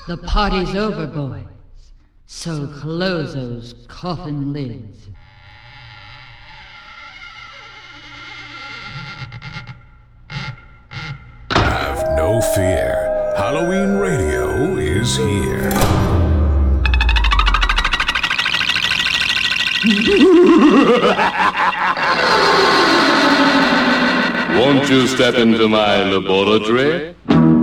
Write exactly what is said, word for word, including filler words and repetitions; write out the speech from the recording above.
The party's over, boys. So close those coffin lids. Have no fear. Halloween Radio is here. Won't you step into my laboratory?